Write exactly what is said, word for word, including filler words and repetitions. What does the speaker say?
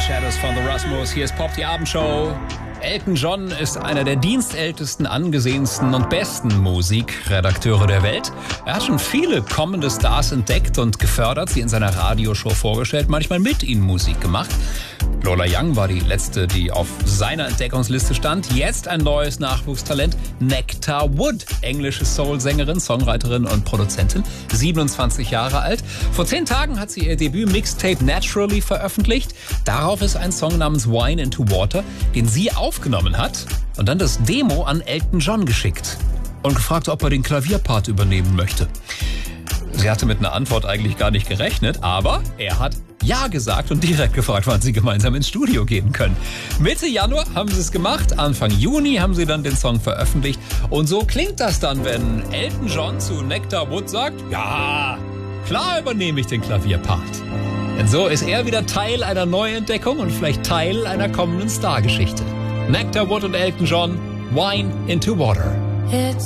Shadows von The Rasmus. Hier ist Pop, die Abendshow. Elton John ist einer der dienstältesten, angesehensten und besten Musikredakteure der Welt. Er hat schon viele kommende Stars entdeckt und gefördert, sie in seiner Radioshow vorgestellt, manchmal mit ihnen Musik gemacht. Lola Young war die letzte, die auf seiner Entdeckungsliste stand. Jetzt ein neues Nachwuchstalent, Nectar Wood, englische Soul-Sängerin, Songwriterin und Produzentin, siebenundzwanzig Jahre alt. Vor zehn Tagen hat sie ihr Debüt-Mixtape Naturally veröffentlicht. Darauf ist ein Song namens Wine into Water, den sie aufgenommen hat und dann das Demo an Elton John geschickt und gefragt, ob er den Klavierpart übernehmen möchte. Sie hatte mit einer Antwort eigentlich gar nicht gerechnet, aber er hat Ja gesagt und direkt gefragt, wann sie gemeinsam ins Studio gehen können. Mitte Januar haben sie es gemacht, Anfang Juni haben sie dann den Song veröffentlicht. Und so klingt das dann, wenn Elton John zu Nectar Wood sagt, ja, klar übernehme ich den Klavierpart. Denn so ist er wieder Teil einer Neuentdeckung und vielleicht Teil einer kommenden Stargeschichte. Nectar Wood und Elton John, Wine into Water.